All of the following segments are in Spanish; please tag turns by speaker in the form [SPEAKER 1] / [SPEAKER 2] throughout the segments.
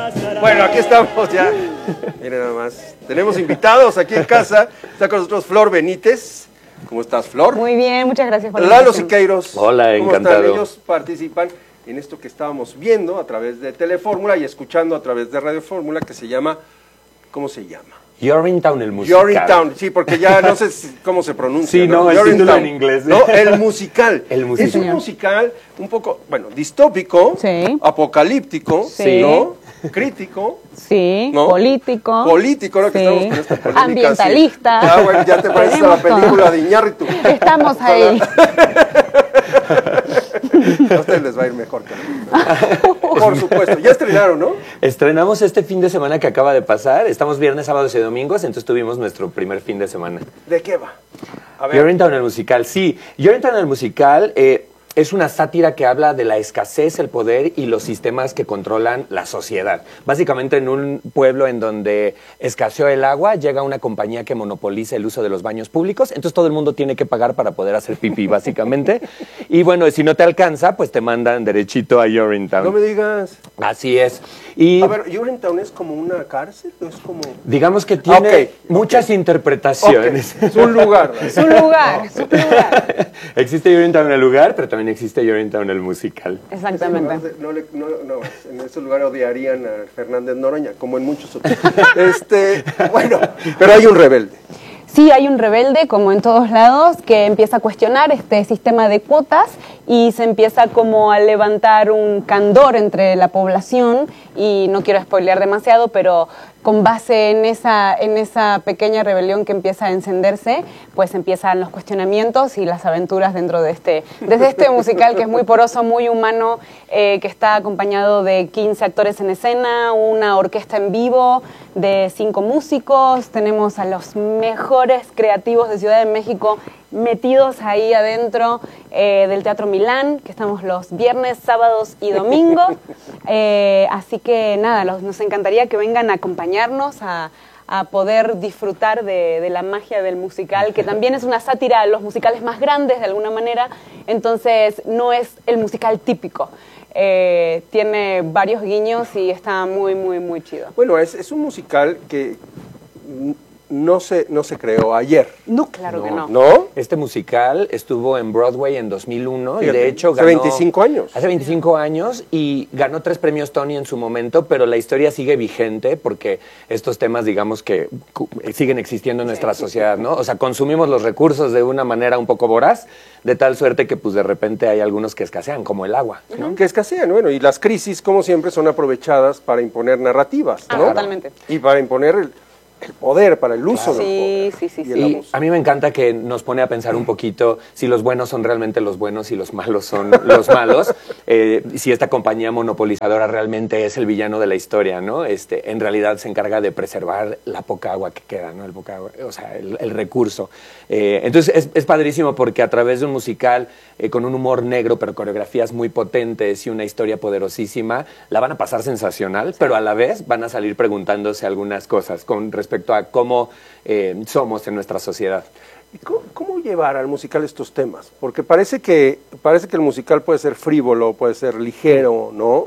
[SPEAKER 1] Bueno, aquí estamos ya. Miren nada más. Tenemos invitados aquí en casa. Está con nosotros Flor Benítez. ¿Cómo estás, Flor?
[SPEAKER 2] Muy bien, muchas gracias por la
[SPEAKER 1] Lalo
[SPEAKER 2] invitación.
[SPEAKER 1] Siqueiros.
[SPEAKER 3] Hola,
[SPEAKER 1] ¿Cómo
[SPEAKER 3] encantado.
[SPEAKER 1] están? Ellos participan en esto que estábamos viendo a través de Telefórmula y escuchando a través de Radio Fórmula, que se llama, ¿cómo se llama?
[SPEAKER 3] Urinetown, el musical.
[SPEAKER 1] Urinetown, sí, porque ya no sé cómo se pronuncia.
[SPEAKER 3] Sí, no, el título en inglés.
[SPEAKER 1] No, el musical.
[SPEAKER 3] El musical.
[SPEAKER 1] Es un musical un poco, bueno, distópico,
[SPEAKER 2] Sí.
[SPEAKER 1] apocalíptico,
[SPEAKER 2] Sí.
[SPEAKER 1] ¿no? Crítico,
[SPEAKER 2] Sí,
[SPEAKER 1] ¿no?
[SPEAKER 2] político.
[SPEAKER 1] Político, ¿no? Que
[SPEAKER 2] Sí.
[SPEAKER 1] estamos con esta polémica.
[SPEAKER 2] Ambientalista.
[SPEAKER 1] Sí. Ah, bueno, ya te pareces a la
[SPEAKER 2] Tenemos
[SPEAKER 1] película
[SPEAKER 2] todo.
[SPEAKER 1] de Iñárritu.
[SPEAKER 2] Estamos ahí.
[SPEAKER 1] A ustedes les va a ir mejor que a mí. Por supuesto. Ya estrenaron, ¿no?
[SPEAKER 3] Estrenamos este fin de semana que acaba de pasar. Estamos viernes, sábados y domingos, entonces tuvimos nuestro primer fin de semana.
[SPEAKER 1] ¿De qué va? A ver.
[SPEAKER 3] Urinetown, el musical, sí. Urinetown, el musical, es una sátira que habla de la escasez, el poder y los sistemas que controlan la sociedad. Básicamente en un pueblo en donde escaseó el agua, llega una compañía que monopoliza el uso de los baños públicos, entonces todo el mundo tiene que pagar para poder hacer pipí, básicamente. Y bueno, si no te alcanza, pues te mandan derechito a Urinetown.
[SPEAKER 1] No me digas.
[SPEAKER 3] Así es. Y
[SPEAKER 1] A ver, ¿Urinetown es como una cárcel o es como...?
[SPEAKER 3] digamos que tiene
[SPEAKER 1] Ok,
[SPEAKER 3] muchas interpretaciones.
[SPEAKER 1] Ok, es un lugar.
[SPEAKER 2] Es un lugar, es un lugar.
[SPEAKER 3] Existe Urinetown el lugar, pero también existe Urinetown el musical.
[SPEAKER 2] Exactamente.
[SPEAKER 1] No, en ese lugar odiarían a Fernández Noroña, como en muchos otros. Bueno, pero hay un rebelde.
[SPEAKER 2] Sí, hay un rebelde, como en todos lados, que empieza a cuestionar este sistema de cuotas y se empieza como a levantar un candor entre la población, y no quiero spoilear demasiado, pero con base en esa pequeña rebelión que empieza a encenderse, pues empiezan los cuestionamientos y las aventuras dentro de este musical, que es muy poroso, muy humano, que está acompañado de 15 actores en escena, una orquesta en vivo de 5 músicos, tenemos a los mejores creativos de Ciudad de México metidos ahí adentro del Teatro Milán, que estamos los viernes, sábados y domingos. Así que nada, nos encantaría que vengan a acompañarnos a poder disfrutar de la magia del musical, que también es una sátira a los musicales más grandes de alguna manera, entonces no es el musical típico. Tiene varios guiños y está muy, muy, muy chido.
[SPEAKER 1] Bueno, es un musical que no se creó ayer.
[SPEAKER 2] No, claro que no.
[SPEAKER 1] ¿No?
[SPEAKER 3] Este musical estuvo en Broadway en 2001 y
[SPEAKER 1] Fíjate,
[SPEAKER 3] de hecho
[SPEAKER 1] hace
[SPEAKER 3] ganó...
[SPEAKER 1] 25 años.
[SPEAKER 3] Hace 25 años y ganó 3 premios Tony en su momento, pero la historia sigue vigente porque estos temas, digamos que siguen existiendo en nuestra sociedad, ¿no? O sea, consumimos los recursos de una manera un poco voraz, de tal suerte que pues de repente hay algunos que escasean, como el agua, ¿no?
[SPEAKER 1] Que escasean, bueno, y las crisis, como siempre, son aprovechadas para imponer narrativas, ¿no?
[SPEAKER 2] Totalmente.
[SPEAKER 1] Y para imponer el poder, para el uso del poder.
[SPEAKER 2] Sí.
[SPEAKER 1] Y el
[SPEAKER 3] Y
[SPEAKER 1] abuso.
[SPEAKER 3] a mí me encanta que nos pone a pensar un poquito si los buenos son realmente los buenos y los malos son los malos, si esta compañía monopolizadora realmente es el villano de la historia, ¿no? En realidad se encarga de preservar la poca agua que queda, ¿no? O sea, el recurso. Entonces es padrísimo porque a través de un musical con un humor negro, pero coreografías muy potentes y una historia poderosísima, la van a pasar sensacional, pero a la vez van a salir preguntándose algunas cosas con respecto a cómo somos en nuestra sociedad.
[SPEAKER 1] ¿Y cómo llevar al musical estos temas? Porque parece que el musical puede ser frívolo, puede ser ligero, ¿no?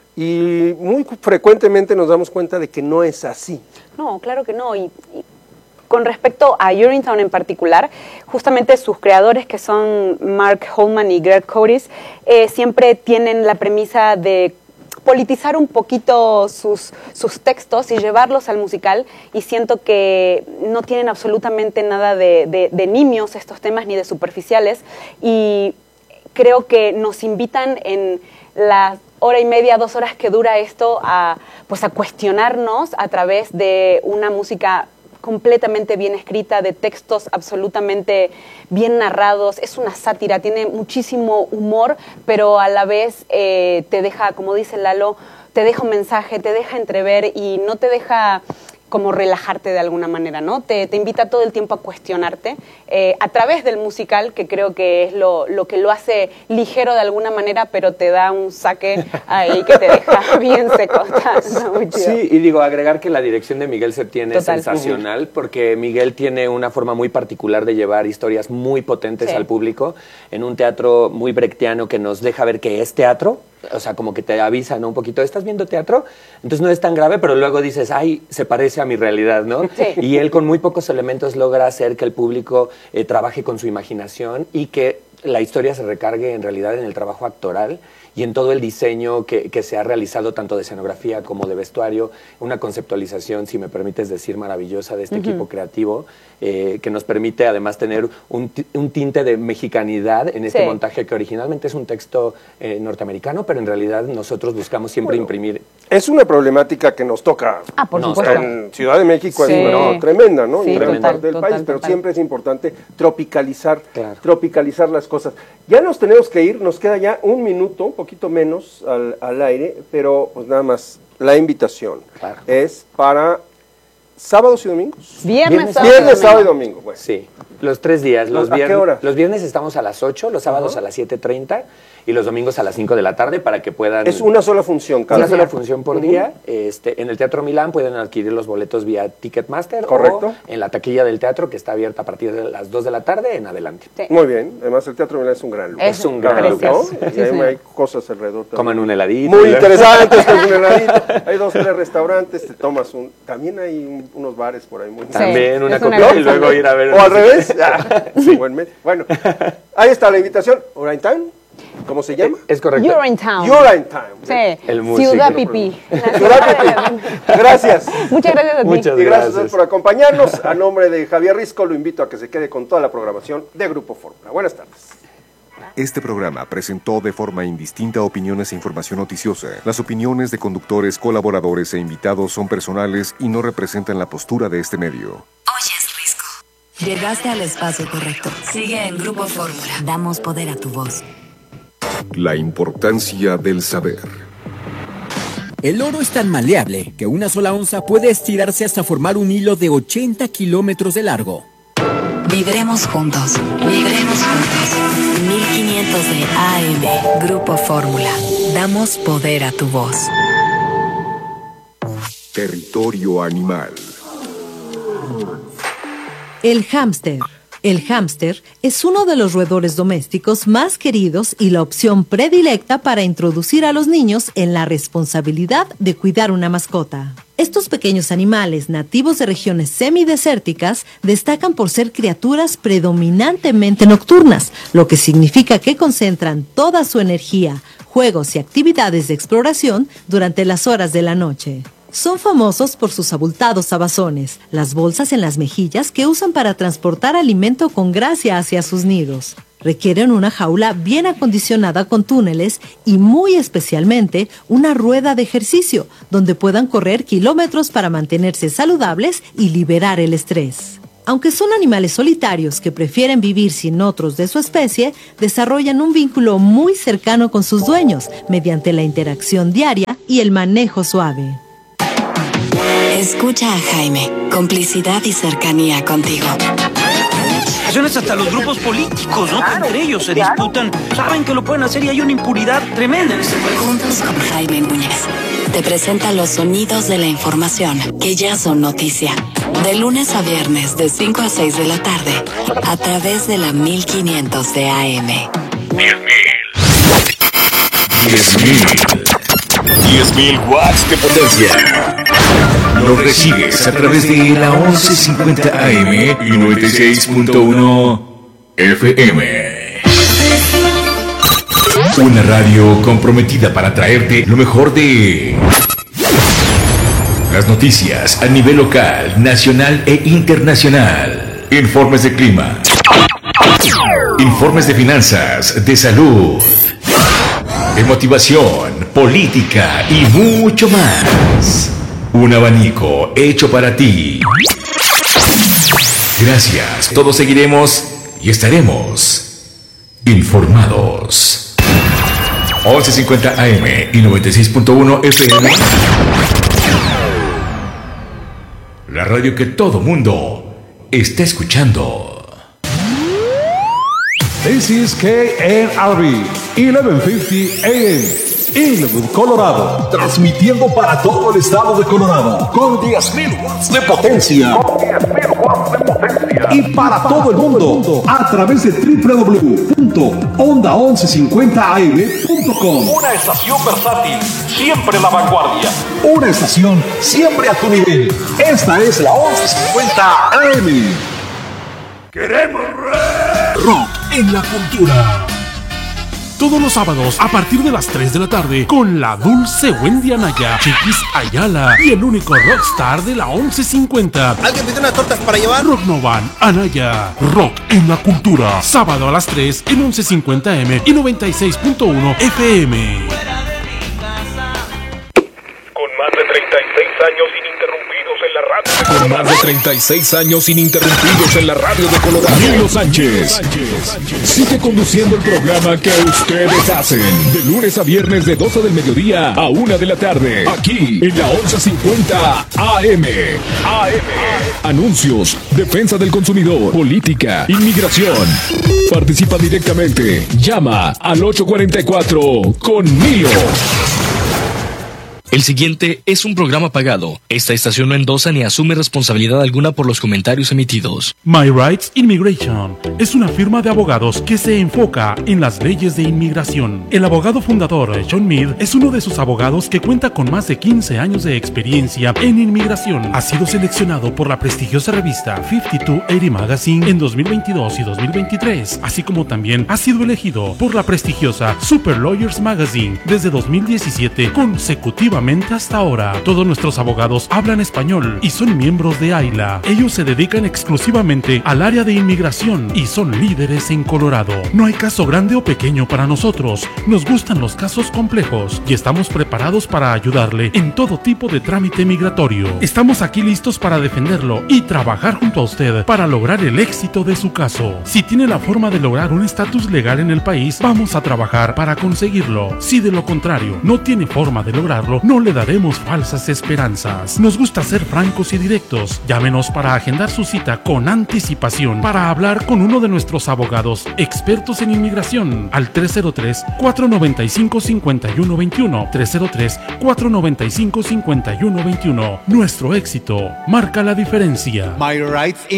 [SPEAKER 1] Y muy frecuentemente nos damos cuenta de que no es así.
[SPEAKER 2] No, claro que no. Y con respecto a Urinetown en particular, justamente sus creadores, que son Mark Holman y Greg Curtis, siempre tienen la premisa de politizar un poquito sus textos y llevarlos al musical, y siento que no tienen absolutamente nada de nimios estos temas, ni de superficiales, y creo que nos invitan en la hora y media, 2 horas que dura esto a cuestionarnos a través de una música completamente bien escrita, de textos absolutamente bien narrados. Es una sátira, tiene muchísimo humor, pero a la vez te deja, como dice Lalo, te deja un mensaje, te deja entrever y no te deja como relajarte de alguna manera, ¿no? Te invita todo el tiempo a cuestionarte a través del musical, que creo que es lo que lo hace ligero de alguna manera, pero te da un saque ahí que te deja bien seco. Está muy chido.
[SPEAKER 3] Sí, y digo, agregar que la dirección de Miguel Septién es
[SPEAKER 2] Total.
[SPEAKER 3] sensacional, porque Miguel tiene una forma muy particular de llevar historias muy potentes
[SPEAKER 2] Sí.
[SPEAKER 3] al público en un teatro muy brechtiano que nos deja ver que es teatro, o sea, como que te avisan, ¿no? Un poquito, ¿estás viendo teatro? Entonces no es tan grave, pero luego dices, ay, se parece a mi realidad, ¿no?
[SPEAKER 2] Sí.
[SPEAKER 3] Y él con muy pocos elementos logra hacer que el público trabaje con su imaginación y que la historia se recargue en realidad en el trabajo actoral y en todo el diseño que se ha realizado tanto de escenografía como de vestuario, una conceptualización, si me permites decir, maravillosa de este equipo creativo, que nos permite además tener un tinte de mexicanidad en este montaje que originalmente es un texto norteamericano, pero en realidad nosotros buscamos siempre imprimir.
[SPEAKER 1] Es una problemática que nos toca
[SPEAKER 2] por supuesto.
[SPEAKER 1] en Ciudad de México,
[SPEAKER 2] Sí.
[SPEAKER 1] es tremenda, ¿no?
[SPEAKER 2] Sí,
[SPEAKER 1] En gran
[SPEAKER 2] total,
[SPEAKER 1] parte del
[SPEAKER 2] total,
[SPEAKER 1] país, pero
[SPEAKER 2] total.
[SPEAKER 1] siempre es importante tropicalizar
[SPEAKER 3] Claro.
[SPEAKER 1] las cosas. Ya nos tenemos que ir, nos queda ya un minuto, un poquito menos al aire, pero pues nada más, la invitación es para sábados y domingos.
[SPEAKER 2] Viernes,
[SPEAKER 1] sábado y domingo. Bueno.
[SPEAKER 3] Sí, los 3 días.
[SPEAKER 1] ¿A qué hora?
[SPEAKER 3] Los viernes estamos a las 8, los sábados a las 7:30 y los domingos a las 5 de la tarde para que puedan...
[SPEAKER 1] Es una sola función cada
[SPEAKER 3] Una sola
[SPEAKER 1] día.
[SPEAKER 3] función por día. En el Teatro Milán pueden adquirir los boletos vía Ticketmaster.
[SPEAKER 1] Correcto.
[SPEAKER 3] O en la taquilla del teatro, que está abierta a partir de las 2 de la tarde en adelante.
[SPEAKER 2] Sí.
[SPEAKER 1] Muy bien, además el Teatro Milán es un gran lugar.
[SPEAKER 3] Es un gran lugar.
[SPEAKER 1] ¿no?
[SPEAKER 2] Sí,
[SPEAKER 1] Y ahí
[SPEAKER 2] señor.
[SPEAKER 1] hay cosas alrededor también.
[SPEAKER 3] Coman un heladito.
[SPEAKER 1] Muy
[SPEAKER 3] y-
[SPEAKER 1] interesante, este es un heladito. Hay 2, 3 restaurantes, te tomas un... También hay unos bares por ahí muy...
[SPEAKER 3] También una
[SPEAKER 2] es una
[SPEAKER 3] copita y
[SPEAKER 2] gran
[SPEAKER 3] luego ir a ver...
[SPEAKER 1] O al revés. Buen medio. Bueno, ahí está la invitación. Orange ¿cómo se llama?
[SPEAKER 3] Es correcto.
[SPEAKER 2] You're in town.
[SPEAKER 1] You're in Time.
[SPEAKER 2] Sí.
[SPEAKER 3] El músico.
[SPEAKER 2] Ciudad Pipí.
[SPEAKER 1] Gracias.
[SPEAKER 2] Muchas gracias a ti.
[SPEAKER 3] Muchas
[SPEAKER 1] Y gracias a ustedes
[SPEAKER 3] gracias.
[SPEAKER 1] por acompañarnos. A nombre de Javier Risco, lo invito a que se quede con toda la programación de Grupo Fórmula. Buenas tardes.
[SPEAKER 4] Este programa presentó de forma indistinta opiniones e información noticiosa. Las opiniones de conductores, colaboradores e invitados son personales y no representan la postura de este medio.
[SPEAKER 5] Oyes Risco. Llegaste al espacio correcto. Sigue en Grupo Fórmula. Damos poder a tu voz.
[SPEAKER 4] La importancia del saber.
[SPEAKER 6] El oro es tan maleable que una sola onza puede estirarse hasta formar un hilo de 80 kilómetros de largo.
[SPEAKER 5] Vibremos juntos. Vibremos juntos. 1500 de AM. Grupo Fórmula. Damos poder a tu voz.
[SPEAKER 4] Territorio animal.
[SPEAKER 7] El hámster. El hámster es uno de los roedores domésticos más queridos y la opción predilecta para introducir a los niños en la responsabilidad de cuidar una mascota. Estos pequeños animales nativos de regiones semidesérticas destacan por ser criaturas predominantemente nocturnas, lo que significa que concentran toda su energía, juegos y actividades de exploración durante las horas de la noche. Son famosos por sus abultados abazones, las bolsas en las mejillas que usan para transportar alimento con gracia hacia sus nidos. Requieren una jaula bien acondicionada con túneles y muy especialmente una rueda de ejercicio donde puedan correr kilómetros para mantenerse saludables y liberar el estrés. Aunque son animales solitarios que prefieren vivir sin otros de su especie, desarrollan un vínculo muy cercano con sus dueños mediante la interacción diaria y el manejo suave.
[SPEAKER 5] Escucha a Jaime. Complicidad y cercanía contigo.
[SPEAKER 8] Hasta los grupos políticos, ¿no? Que entre ellos se disputan. Saben que lo pueden hacer y hay una impunidad tremenda en este país.
[SPEAKER 5] Juntos con Jaime Núñez. Te presenta los sonidos de la información que ya son noticia. De lunes a viernes, de 5 a 6 de la tarde, a través de la 1500 de AM.
[SPEAKER 9] 10.000 watts de potencia. Lo recibes a través de la 1150 AM y 96.1 FM. Una radio comprometida para traerte lo mejor de las noticias a nivel local, nacional e internacional. Informes de clima. Informes de finanzas, de salud, de motivación, política y mucho más. Un abanico hecho para ti. Gracias, todos seguiremos y estaremos informados. 1150 AM y 96.1 FM. La radio que todo mundo está escuchando.
[SPEAKER 10] This is KNRB 1150 AM, Inwood, Colorado. Transmitiendo para todo el estado de Colorado con 10.000 watts de potencia. y para todo el mundo a través de www.onda1150am.com.
[SPEAKER 11] Una estación versátil, siempre a la vanguardia.
[SPEAKER 10] Una estación siempre a tu nivel. Esta es la 1150 AM.
[SPEAKER 11] Queremos
[SPEAKER 10] Rock en la cultura.
[SPEAKER 12] Todos los sábados a partir de las 3 de la tarde con la dulce Wendy Anaya, Chiquis Ayala y el único rockstar de la 1150.
[SPEAKER 13] ¿Alguien pidió unas tortas para llevar?
[SPEAKER 12] Rock Novan, Anaya, Rock en la cultura. Sábado a las 3 en 1150M y 96.1 FM.
[SPEAKER 11] Con más de 36 años ininterrumpidos en la radio.
[SPEAKER 9] Con más de 36 años ininterrumpidos en la radio de Colorado. Nilo Sánchez sigue conduciendo el programa que ustedes hacen. De lunes a viernes de 12 del mediodía a 1 de la tarde. Aquí en la 1150 AM. Anuncios, defensa del consumidor, política, inmigración. Participa directamente. Llama al 844 con Nilo.
[SPEAKER 14] El siguiente es un programa pagado. Esta estación no endosa ni asume responsabilidad alguna por los comentarios emitidos.
[SPEAKER 12] My Rights Immigration es una firma de abogados que se enfoca en las leyes de inmigración. El abogado fundador, John Mead, es uno de sus abogados que cuenta con más de 15 años de experiencia en inmigración. Ha sido seleccionado por la prestigiosa revista 5280 Magazine en 2022 y 2023, así como también ha sido elegido por la prestigiosa Super Lawyers Magazine desde 2017 consecutivamente hasta ahora. Todos nuestros abogados hablan español y son miembros de AILA. Ellos se dedican exclusivamente al área de inmigración y son líderes en Colorado. No hay caso grande o pequeño para nosotros. Nos gustan los casos complejos y estamos preparados para ayudarle en todo tipo de trámite migratorio. Estamos aquí listos para defenderlo y trabajar junto a usted para lograr el éxito de su caso. Si tiene la forma de lograr un estatus legal en el país, vamos a trabajar para conseguirlo. Si de lo contrario no tiene forma de lograrlo, no le daremos falsas esperanzas. Nos gusta ser francos y directos. Llámenos para agendar su cita con anticipación para hablar con uno de nuestros abogados expertos en inmigración al 303-495-5121. 303-495-5121. Nuestro éxito marca la diferencia.
[SPEAKER 13] My Rights